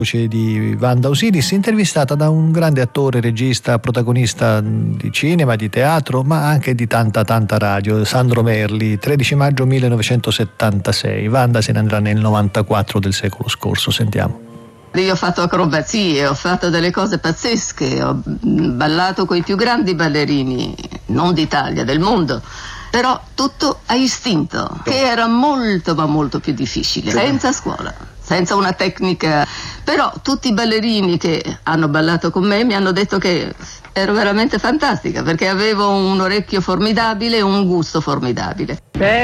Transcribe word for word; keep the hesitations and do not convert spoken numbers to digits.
Voce di Wanda Osiris, intervistata da un grande attore, regista, protagonista di cinema, di teatro, ma anche di tanta tanta radio, Sandro Merli, tredici maggio millenovecentosettantasei. Wanda se ne andrà nel novantaquattro del secolo scorso, sentiamo. Io ho fatto acrobazie, ho fatto delle cose pazzesche, ho ballato coi più grandi ballerini, non d'Italia, del mondo. Però tutto a istinto, che era molto ma molto più difficile, senza scuola, senza una tecnica. Però tutti i ballerini che hanno ballato con me mi hanno detto che ero veramente fantastica, perché avevo un orecchio formidabile e un gusto formidabile.